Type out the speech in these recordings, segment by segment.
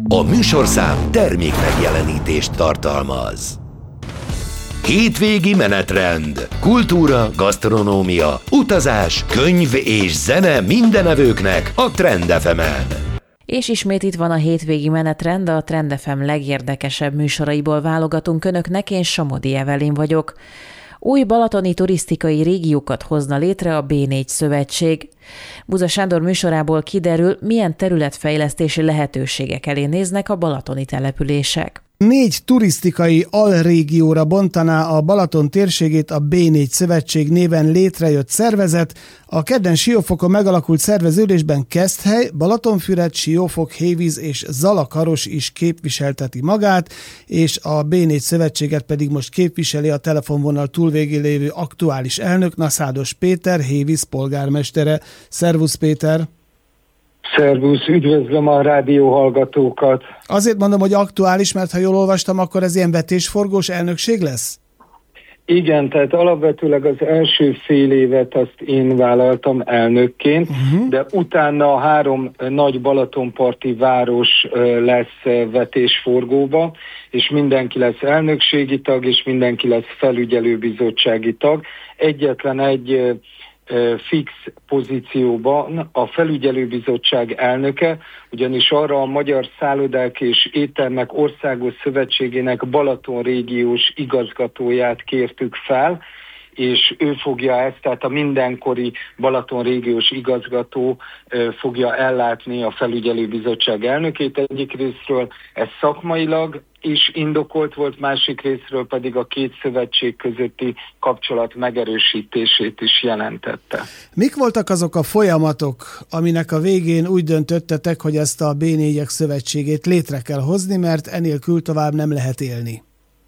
A műsorszám termék megjelenítést tartalmaz. Hétvégi menetrend, kultúra, gasztronómia, utazás, könyv és zene mindenevőknek a Trend FM-en. És ismét itt van a hétvégi menetrend, a Trend FM legérdekesebb műsoraiból válogatunk önöknek, én Somodi Evelyn vagyok. Új balatoni turisztikai régiókat hozna létre a B4 Szövetség. Buza Sándor műsorából kiderül, milyen területfejlesztési lehetőségek elé néznek a balatoni települések. 4 turisztikai alrégióra bontaná a Balaton térségét a B4 Szövetség néven létrejött szervezet. A kedden Siófokon megalakult szerveződésben Keszthely, Balatonfüred, Siófok, Hévíz és Zalakaros is képviselteti magát, és a B4 Szövetséget pedig most képviseli a telefonvonal túlvégén lévő aktuális elnök, Naszádos Péter, Hévíz polgármestere. Szervusz Péter! Szervusz, üdvözlöm a rádióhallgatókat! Azért mondom, hogy aktuális, mert ha jól olvastam, akkor ez ilyen vetésforgós elnökség lesz? Igen, tehát alapvetőleg az első fél évet azt én vállaltam elnökként, de utána 3 nagy balatonparti város lesz vetésforgóba, és mindenki lesz elnökségi tag, és mindenki lesz felügyelőbizottsági tag. Egyetlen egy fix pozícióban a felügyelőbizottság elnöke, ugyanis arra a Magyar Szállodák és Éttermek Országos Szövetségének Balaton régiós igazgatóját kértük fel, és ő fogja ezt, tehát a mindenkori Balaton régiós igazgató fogja ellátni a felügyelőbizottság elnökét egyik részről. Ez szakmailag is indokolt volt, másik részről pedig a 2 szövetség közötti kapcsolat megerősítését is jelentette. Mik voltak azok a folyamatok, aminek a végén úgy döntöttetek, hogy ezt a B4-ek szövetségét létre kell hozni, mert enélkül tovább nem lehet élni?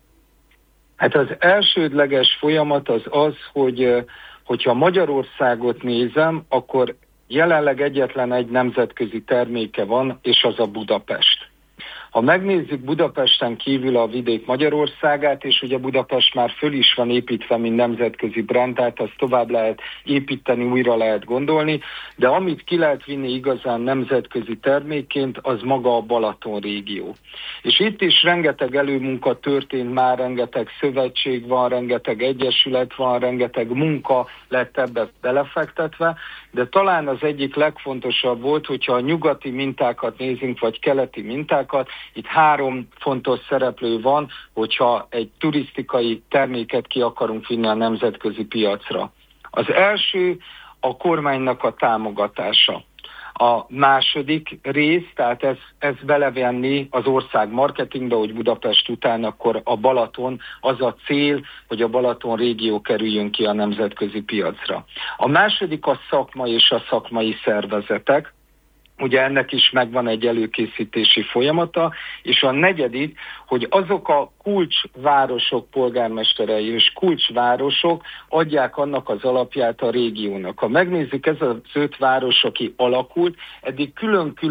Hát az elsődleges folyamat az, hogyha Magyarországot nézem, akkor jelenleg egyetlen egy nemzetközi terméke van, és az a Budapest. Ha megnézzük Budapesten kívül a vidék Magyarországát, és ugye Budapest már föl is van építve, mint nemzetközi brand, tehát azt tovább lehet építeni, újra lehet gondolni, de amit ki lehet vinni igazán nemzetközi termékként, az maga a Balaton régió. És itt is rengeteg előmunka történt már, rengeteg szövetség van, rengeteg egyesület van, rengeteg munka lett ebbe belefektetve, de talán az egyik legfontosabb volt, hogyha a nyugati mintákat nézünk, vagy keleti mintákat, itt 3 fontos szereplő van, hogyha egy turisztikai terméket ki akarunk vinni a nemzetközi piacra. Az első a kormánynak a támogatása. A második rész, tehát ez belevenni az ország marketingbe, hogy Budapest után akkor a Balaton, az a cél, hogy a Balaton régió kerüljön ki a nemzetközi piacra. A második a szakma és a szakmai szervezetek. Ugye ennek is megvan egy előkészítési folyamata, és a negyedik, hogy azok a kulcsvárosok polgármesterei és kulcsvárosok adják annak az alapját a régiónak. Ha megnézzük, ez az 5 város, aki alakult, eddig külön-külön